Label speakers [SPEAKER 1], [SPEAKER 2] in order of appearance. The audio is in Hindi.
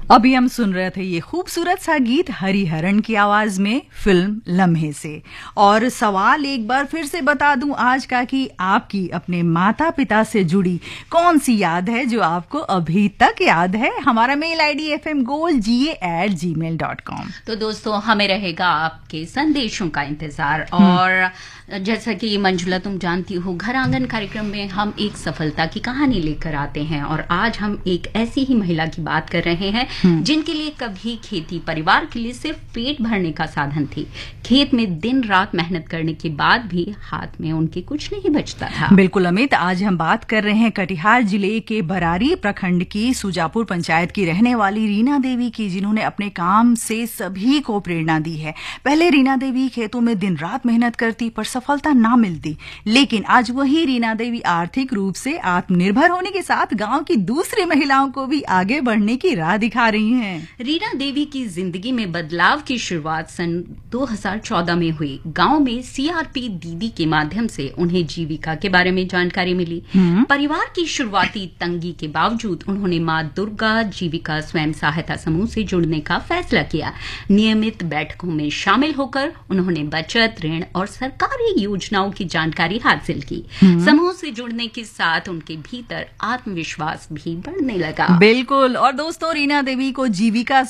[SPEAKER 1] अभी हम सुन रहे थे ये खूबसूरत सा गीत हरिहरन की आवाज में फिल्म लम्हे से। और सवाल एक बार फिर से बता दूं आज का कि आपकी अपने माता पिता से जुड़ी कौन सी याद है जो आपको अभी तक याद है। हमारा मेल आईडी fmgold@gmail.com।
[SPEAKER 2] तो दोस्तों हमें रहेगा आपके संदेशों का इंतजार। और जैसा कि मंजुला तुम जानती हो, घर आंगन कार्यक्रम में हम एक सफलता की कहानी लेकर आते हैं और आज हम एक ऐसी ही महिला की बात कर रहे हैं जिनके लिए कभी खेती परिवार के लिए सिर्फ पेट भरने का साधन थी। खेत में दिन रात मेहनत करने के बाद भी हाथ में उनके कुछ नहीं बचता था।
[SPEAKER 1] बिल्कुल अमित, आज हम बात कर रहे हैं कटिहार जिले के बरारी प्रखंड की सुजापुर पंचायत की रहने वाली रीना देवी की, जिन्होंने अपने काम से सभी को प्रेरणा दी है। पहले रीना देवी खेतों में दिन रात मेहनत करती पर सफलता ना मिलती, लेकिन आज वही रीना देवी आर्थिक रूप से आत्मनिर्भर होने के साथ गांव की दूसरी महिलाओं को भी आगे बढ़ने की राह दिखा रही हैं।
[SPEAKER 2] रीना देवी की जिंदगी में बदलाव की शुरुआत सन 2014 में हुई। गांव में सीआरपी दीदी के माध्यम से उन्हें जीविका के बारे में जानकारी मिली। परिवार की शुरुआती तंगी के बावजूद उन्होंने मां दुर्गा जीविका स्वयं सहायता समूह से जुड़ने का फैसला किया। नियमित बैठकों में शामिल होकर उन्होंने बचत, ऋण और सरकारी योजनाओं की जानकारी हासिल की। समूह से जुड़ने के साथ उनके भीतर आत्मविश्वास भी बढ़ने लगा।
[SPEAKER 1] बिल्कुल। और दोस्तों, रीना देवी को जीविका